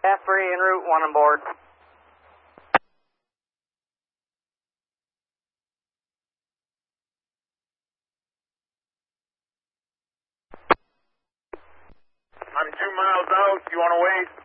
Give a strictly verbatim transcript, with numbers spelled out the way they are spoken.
F three en route, one on board. I'm two miles out. You want to wait?